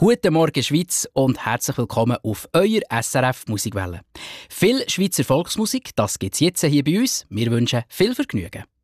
Guten Morgen Schweiz und herzlich willkommen auf euer SRF Musikwelle. Viel Schweizer Volksmusik, das gibt's jetzt hier bei uns. Wir wünschen viel Vergnügen.